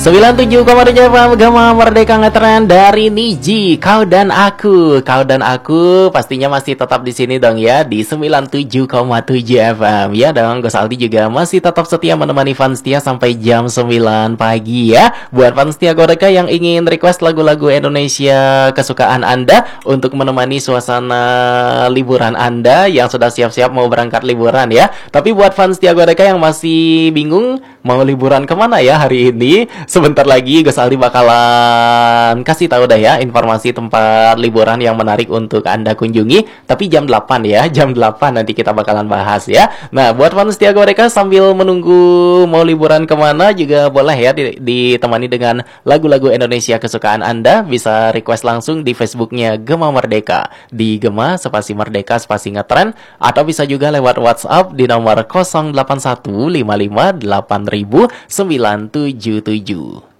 97,7 FM Gema Merdeka Ngetren dari Niji. Kau dan aku pastinya masih tetap di sini dong ya, di 97,7 FM. Ya dong, Gus Aldi juga masih tetap setia menemani fans setia sampai jam 9 pagi ya. Buat fans setia Goreka yang ingin request lagu-lagu Indonesia kesukaan Anda untuk menemani suasana liburan Anda yang sudah siap-siap mau berangkat liburan ya. Tapi buat fans setia Goreka yang masih bingung mau liburan kemana ya hari ini, sebentar lagi Gus Aldi bakalan kasih tahu dah ya informasi tempat liburan yang menarik untuk Anda kunjungi. Tapi jam 8 ya, jam 8 nanti kita bakalan bahas ya. Nah, buat fans setia mereka sambil menunggu mau liburan kemana juga boleh ya ditemani dengan lagu-lagu Indonesia kesukaan Anda. Bisa request langsung di Facebooknya Gema Merdeka, di Gema spasi Merdeka spasi Ngetren, atau bisa juga lewat WhatsApp di nomor 08155800977.